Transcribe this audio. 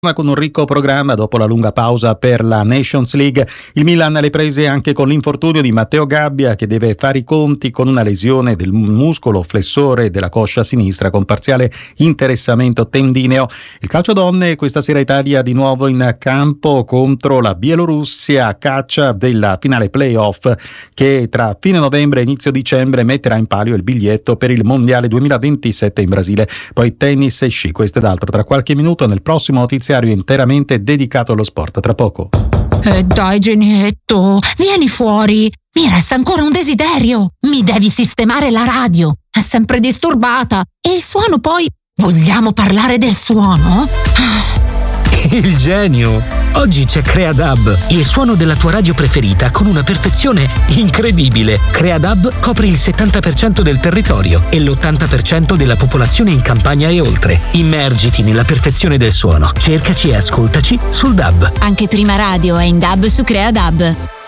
Con un ricco programma dopo la lunga pausa per la Nations League. Il Milan alle prese anche con l'infortunio di Matteo Gabbia, che deve fare i conti con una lesione del muscolo flessore della coscia sinistra con parziale interessamento tendineo. Il calcio donne, questa sera Italia di nuovo in campo contro la Bielorussia a caccia della finale playoff che tra fine novembre e inizio dicembre metterà in palio il biglietto per il Mondiale 2027 in Brasile. Poi tennis e sci, questo ed altro tra qualche minuto nel prossimo notiziario interamente dedicato allo sport. Tra poco. Dai Genietto, vieni fuori. Mi resta ancora un desiderio. Mi devi sistemare la radio. È sempre disturbata. E il suono poi... Vogliamo parlare del suono? Il genio! Oggi c'è Creadub, il suono della tua radio preferita con una perfezione incredibile. Creadub copre il 70% del territorio e l'80% della popolazione in campagna e oltre. Immergiti nella perfezione del suono. Cercaci e ascoltaci sul DAB. Anche Prima Radio è in DAB su Creadub.